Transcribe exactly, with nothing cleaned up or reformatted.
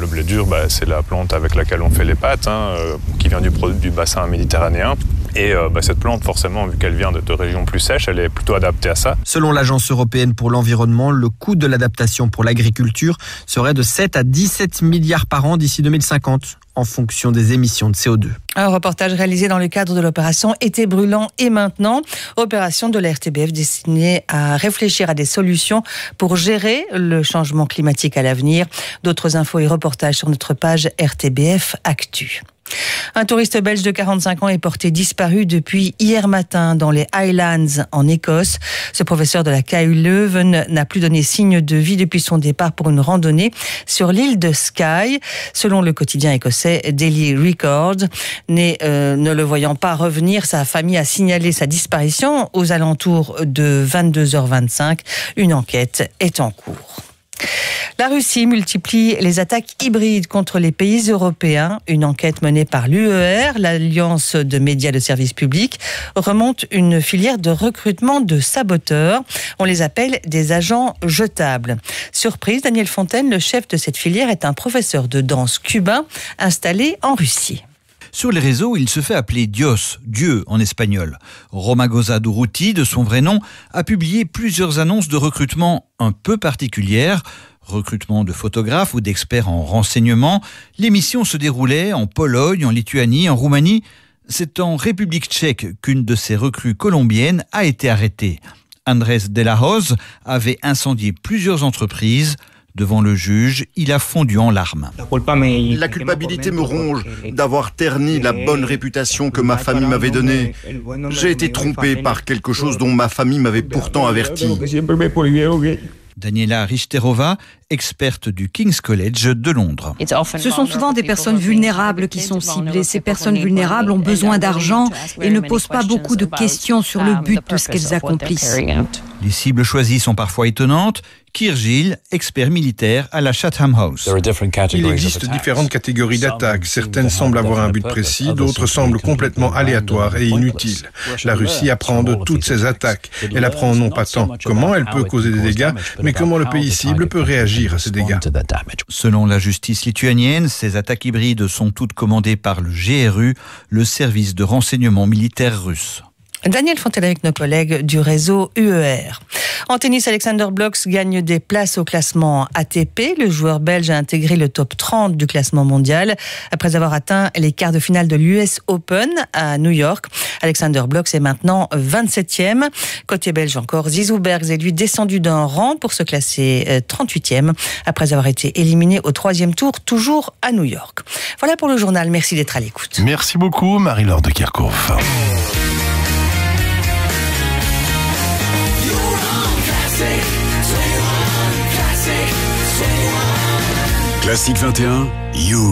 blé dur, bah, c'est la plante avec laquelle on fait les pâtes, hein, euh, qui vient du, du bassin méditerranéen. Et euh, bah, cette plante, forcément, vu qu'elle vient de, de régions plus sèches, elle est plutôt adaptée à ça. Selon l'Agence européenne pour l'environnement, le coût de l'adaptation pour l'agriculture serait de sept à dix-sept milliards par an d'ici deux mille cinquante, en fonction des émissions de C O deux. Un reportage réalisé dans le cadre de l'opération Été brûlant et maintenant, opération de la R T B F destinée à réfléchir à des solutions pour gérer le changement climatique à l'avenir. D'autres infos et reportages sur notre page R T B F Actu. Un touriste belge de quarante-cinq ans est porté disparu depuis hier matin dans les Highlands en Écosse. Ce professeur de la K U Leuven n'a plus donné signe de vie depuis son départ pour une randonnée sur l'île de Skye. Selon le quotidien écossais Daily Record, né, euh, ne le voyant pas revenir, sa famille a signalé sa disparition aux alentours de vingt-deux heures vingt-cinq. Une enquête est en cours. La Russie multiplie les attaques hybrides contre les pays européens. Une enquête menée par l'U E R, l'Alliance de médias de services publics, remonte une filière de recrutement de saboteurs. On les appelle des agents jetables. Surprise, Daniel Fontaine, le chef de cette filière, est un professeur de danse cubain installé en Russie. Sur les réseaux, il se fait appeler Dios, Dieu en espagnol. Romagosa Durruti, de son vrai nom, a publié plusieurs annonces de recrutement un peu particulières. Recrutement de photographes ou d'experts en renseignement. Les missions se déroulaient en Pologne, en Lituanie, en Roumanie. C'est en République tchèque qu'une de ces recrues colombiennes a été arrêtée. Andrés de la Hoz avait incendié plusieurs entreprises. Devant le juge, il a fondu en larmes. La culpabilité me ronge d'avoir terni la bonne réputation que ma famille m'avait donnée. J'ai été trompé par quelque chose dont ma famille m'avait pourtant averti. Daniela Richterova, experte du King's College de Londres. Ce sont souvent des personnes vulnérables qui sont ciblées. Ces personnes vulnérables ont besoin d'argent et ne posent pas beaucoup de questions sur le but de ce qu'elles accomplissent. Les cibles choisies sont parfois étonnantes. Kirgil, expert militaire à la Chatham House. Il existe différentes catégories d'attaques. Certaines semblent avoir un but précis, d'autres semblent complètement aléatoires et inutiles. La Russie apprend de toutes ces attaques. Elle apprend non pas tant comment elle peut causer des dégâts, mais comment le pays cible peut réagir à ces dégâts. Selon la justice lituanienne, ces attaques hybrides sont toutes commandées par le G R U, le service de renseignement militaire russe. Daniel Fontaine avec nos collègues du réseau U E R. En tennis, Alexander Blocks gagne des places au classement A T P. Le joueur belge a intégré le top trente du classement mondial après avoir atteint les quarts de finale de l'U S Open à New York. Alexander Blocks est maintenant vingt-septième. Côté belge encore, Zizou Bergs est lui descendu d'un rang pour se classer trente-huitième après avoir été éliminé au troisième tour, toujours à New York. Voilà pour le journal. Merci d'être à l'écoute. Merci beaucoup, Marie-Laure de Kerkhoff. Classique vingt et un, You.